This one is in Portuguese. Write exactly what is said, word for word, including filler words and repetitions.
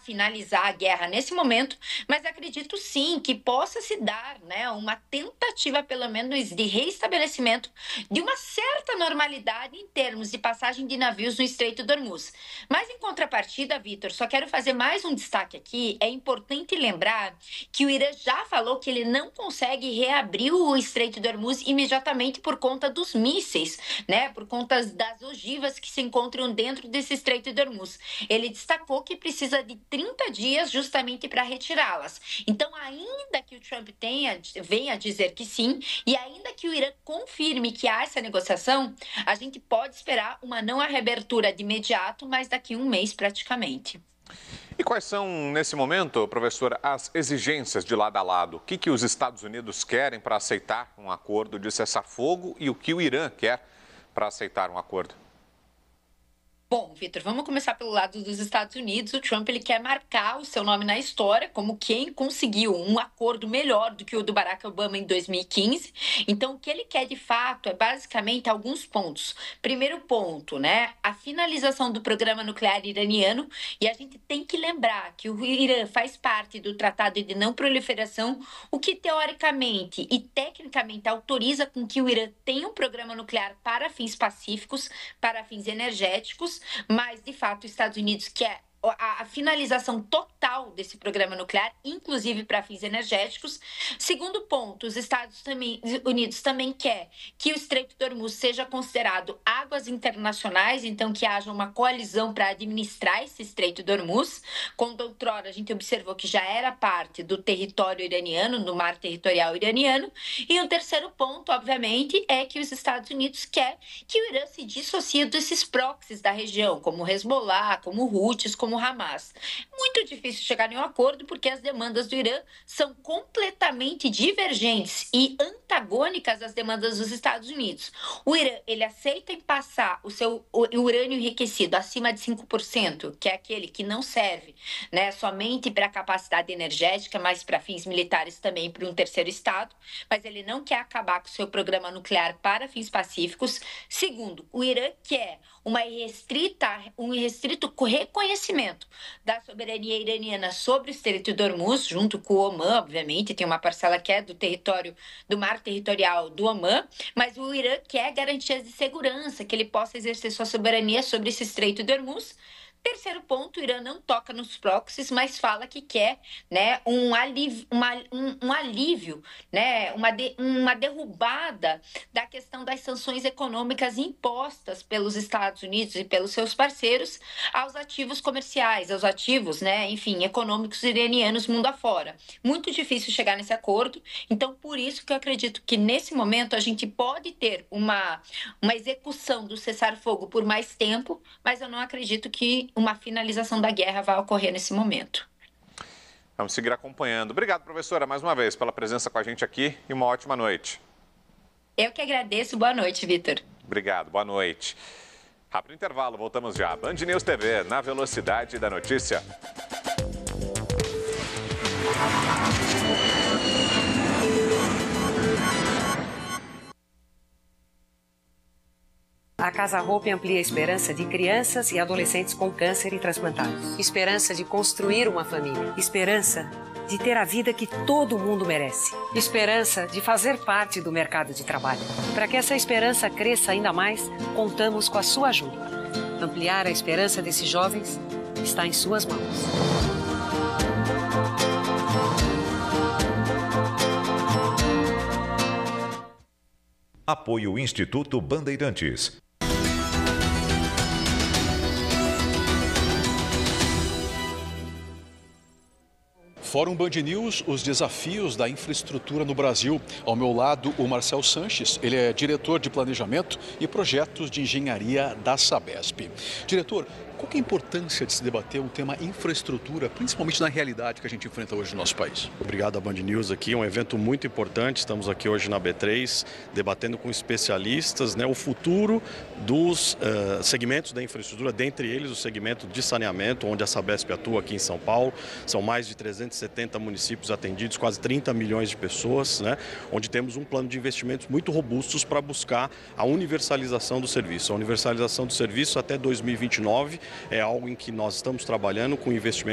finalizar a guerra nesse momento, mas acredito sim que possa se dar, né, uma tentativa, pelo menos, de reestabelecimento de uma certa normalidade em termos de passagem de navios no Estreito de Hormuz. Mas, em contrapartida, Vitor, só quero fazer mais um destaque aqui. É importante lembrar que o Irã já falou que ele não consegue reabrir o Estreito de Hormuz imediatamente por conta dos mísseis, né, por conta das ogivas que se encontram dentro desse Estreito de Hormuz. Ele destacou que precisa de trinta dias justamente para retirá-las. Então, ainda que o Trump tenha, venha dizer que sim, e ainda que o Irã confirme que há essa negociação, a gente pode esperar uma não reabertura de imediato, mas daqui a um mês praticamente. E quais são, nesse momento, professora, as exigências de lado a lado? O que, que os Estados Unidos querem para aceitar um acordo de cessar-fogo e o que o Irã quer para aceitar um acordo? Bom, Vitor, vamos começar pelo lado dos Estados Unidos. O Trump ele quer marcar o seu nome na história como quem conseguiu um acordo melhor do que o do Barack Obama em dois mil e quinze. Então, o que ele quer de fato é basicamente alguns pontos. Primeiro ponto, né, a finalização do programa nuclear iraniano. E a gente tem que lembrar que o Irã faz parte do Tratado de Não Proliferação, o que teoricamente e tecnicamente autoriza com que o Irã tenha um programa nuclear para fins pacíficos, para fins energéticos. Mas, de fato, os Estados Unidos quer a, a finalização total desse programa nuclear, inclusive para fins energéticos. Segundo ponto, os Estados Unidos também quer que o Estreito de Hormuz seja considerado águas internacionais, então que haja uma coalizão para administrar esse Estreito de Hormuz. Quando outrora a gente observou que já era parte do território iraniano, do mar territorial iraniano. E o terceiro ponto, obviamente, é que os Estados Unidos quer que o Irã se dissocie desses proxies da região, como o Hezbollah, como o Houthis, como o Hamas. Muito difícil chegar em um acordo porque as demandas do Irã são completamente divergentes e antagônicas às demandas dos Estados Unidos. O Irã, ele aceita em passar o seu urânio enriquecido acima de cinco por cento, que é aquele que não serve, né, somente para a capacidade energética, mas para fins militares também para um terceiro estado, mas ele não quer acabar com o seu programa nuclear para fins pacíficos. Segundo, o Irã quer uma irrestrita, um irrestrito reconhecimento da soberania iraniana sobre o Estreito de Hormuz, junto com o Omã, obviamente, tem uma parcela que é do território, do mar territorial do Omã, mas o Irã quer garantias de segurança, que ele possa exercer sua soberania sobre esse Estreito de Hormuz. Terceiro ponto, o Irã não toca nos proxies, mas fala que quer, né, um alívio, uma, um, um alívio, né, uma, de, uma derrubada da questão das sanções econômicas impostas pelos Estados Unidos e pelos seus parceiros aos ativos comerciais, aos ativos, né, enfim, econômicos iranianos mundo afora. Muito difícil chegar nesse acordo, então por isso que eu acredito que nesse momento a gente pode ter uma, uma execução do cessar-fogo por mais tempo, mas eu não acredito que uma finalização da guerra vai ocorrer nesse momento. Vamos seguir acompanhando. Obrigado, professora, mais uma vez, pela presença com a gente aqui e uma ótima noite. Eu que agradeço. Boa noite, Vitor. Obrigado, boa noite. Rápido intervalo, voltamos já. Band News T V, na velocidade da notícia. A Casa Hope amplia a esperança de crianças e adolescentes com câncer e transplantados. Esperança de construir uma família. Esperança de ter a vida que todo mundo merece. Esperança de fazer parte do mercado de trabalho. Para que essa esperança cresça ainda mais, contamos com a sua ajuda. Ampliar a esperança desses jovens está em suas mãos. Apoio Instituto Bandeirantes. Fórum Band News, os desafios da infraestrutura no Brasil. Ao meu lado, o Marcel Sanches, ele é diretor de Planejamento e Projetos de Engenharia da Sabesp. Diretor, qual que é a importância de se debater um tema infraestrutura, principalmente na realidade que a gente enfrenta hoje no nosso país? Obrigado à Band News aqui, um evento muito importante. Estamos aqui hoje na B três, debatendo com especialistas, né, o futuro dos uh, segmentos da infraestrutura, dentre eles o segmento de saneamento, onde a Sabesp atua aqui em São Paulo. São mais de trezentos e setenta municípios atendidos, quase trinta milhões de pessoas, né, onde temos um plano de investimentos muito robustos para buscar a universalização do serviço. A universalização do serviço até dois mil e vinte e nove é algo em que nós estamos trabalhando com investimento